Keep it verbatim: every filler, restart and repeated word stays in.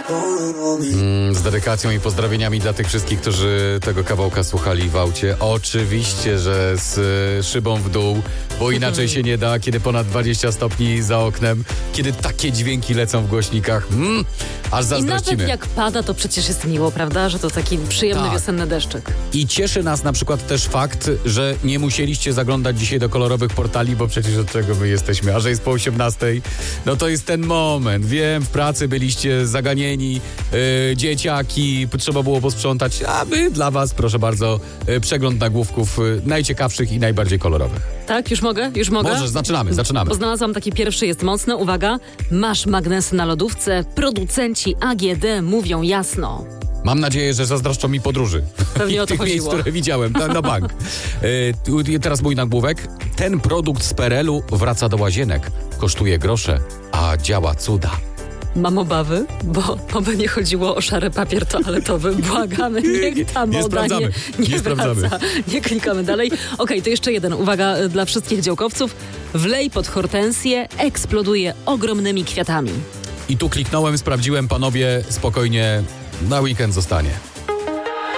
Mm, z dedykacją i pozdrowieniami dla tych wszystkich, którzy tego kawałka słuchali w aucie. Oczywiście, że z y, szybą w dół, bo inaczej się nie da, kiedy ponad dwadzieścia stopni za oknem, kiedy takie dźwięki lecą w głośnikach. Mm, aż I zazdrościmy. nawet jak pada, to przecież jest miło, prawda? Że to taki przyjemny Tak. wiosenny deszczyk. I cieszy nas na przykład też fakt, że nie musieliście zaglądać dzisiaj do kolorowych portali, bo przecież od czego my jesteśmy, a że jest po osiemnastej, no to jest ten moment. Wiem, w pracy byliście zaganieni, yy, dzieciaki, trzeba było posprzątać, a my dla was, proszę bardzo, yy, przegląd nagłówków yy, najciekawszych i najbardziej kolorowych. Tak? Już mogę? Już mogę? Możesz, zaczynamy, zaczynamy. Bo znalazłam taki pierwszy, jest mocny. Uwaga, masz magnesy na lodówce, producenci A G D mówią jasno. Mam nadzieję, że zazdroszczą mi podróży. Pewnie o to tych miejsc, chodziło. które widziałem, na, na bank. Yy, teraz mój nagłówek. Ten produkt z P R L u wraca do łazienek. Kosztuje grosze, a działa cuda. Mam obawy, bo oby nie chodziło o szary papier toaletowy. Błagamy, niech ta Nie moda sprawdzamy, nie, nie nie sprawdzamy. wraca. Nie klikamy dalej. Okej, to jeszcze jeden. Uwaga y, dla wszystkich działkowców. Wlej pod hortensję, eksploduje ogromnymi kwiatami. I tu kliknąłem, sprawdziłem, panowie, spokojnie, na weekend zostanie.